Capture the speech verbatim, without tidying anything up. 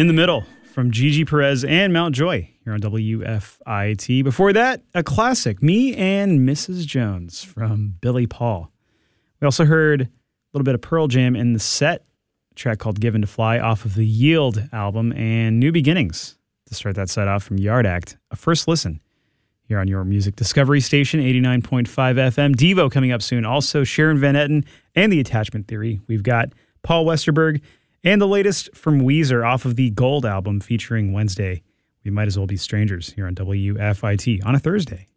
In the Middle from Gigi Perez and Mount Joy here on W F I T. Before that, a classic, Me and Missus Jones from Billy Paul. We also heard a little bit of Pearl Jam in the set, a track called Given to Fly off of the Yield album, and New Beginnings to start that set off from Yard Act. A first listen here on your music discovery station, eighty-nine point five F M. Devo coming up soon. Also, Sharon Van Etten and The Attachment Theory. We've got Paul Westerberg and the latest from Weezer off of the Gold album featuring Wednesday. We Might As Well Be Strangers here on W F I T on a Thursday.